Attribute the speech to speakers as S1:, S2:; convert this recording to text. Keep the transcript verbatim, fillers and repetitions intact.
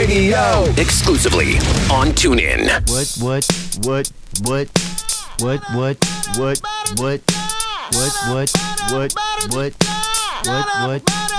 S1: Radio.
S2: Exclusively on TuneIn.
S3: What, what, what, what, what, what, what, what, what, what, what, what, what, what,